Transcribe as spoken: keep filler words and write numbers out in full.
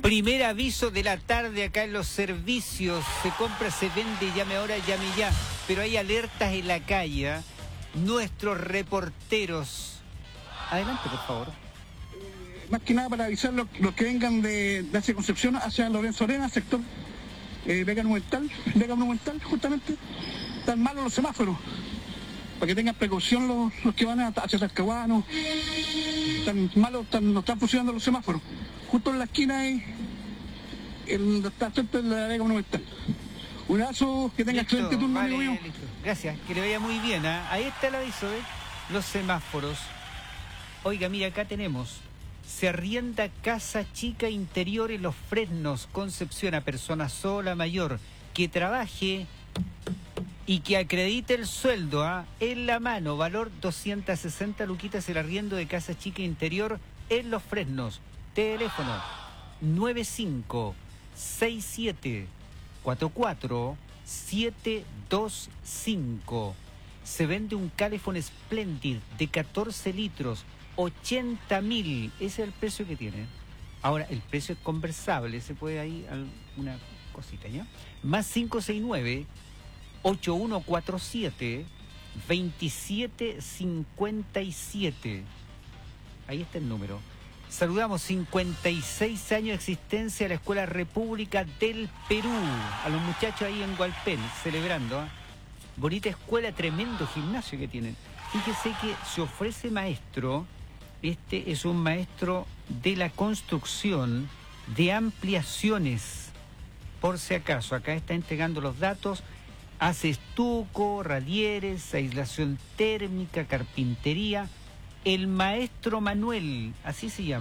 Primer aviso de la tarde acá en los servicios. Se compra, se vende, llame ahora, llame ya. Pero hay alertas en la calle. ¿eh? Nuestros reporteros. Adelante, por favor. Eh, más que nada para avisar los, los que vengan de, de hacia Concepción hacia Lorenzo Arena, sector eh, Vega Monumental, Vega Monumental, justamente. Están malos los semáforos. Para que tengan precaución los, los que van hacia Talcahuano. Están malos, están, no están funcionando los semáforos. Justo en la esquina hay el está frente de la Vega Monumental. Un abrazo, que tenga Listo, excelente turno, vale, amigo mío. listo. Gracias, que le vaya muy bien. ¿eh? Ahí está el aviso de los semáforos. Oiga, mira, acá tenemos. Se arrienda casa chica interior en Los Fresnos, Concepción, a persona sola mayor que trabaje y que acredite el sueldo ¿eh? en la mano. Valor doscientas sesenta luquitas el arriendo de casa chica interior en Los Fresnos. Teléfono nueve cinco seis siete cuatro cuatro siete dos cinco. Se vende un Calefón Splendid de catorce litros, ochenta mil. Ese es el precio que tiene. Ahora, el precio es conversable, se puede ahí alguna cosita, ¿ya? Más cinco seis nueve ocho uno cuatro siete dos siete cinco siete. Ahí está el número. Saludamos cincuenta y seis años de existencia de la Escuela República del Perú. A los muchachos ahí en Hualpén, celebrando. ¿eh? Bonita escuela, tremendo gimnasio que tienen. Fíjese que se ofrece maestro. Este es un maestro de la construcción, de ampliaciones. Por si acaso, acá está entregando los datos. Hace estuco, radieres, aislación térmica, carpintería. El maestro Manuel, así se llama.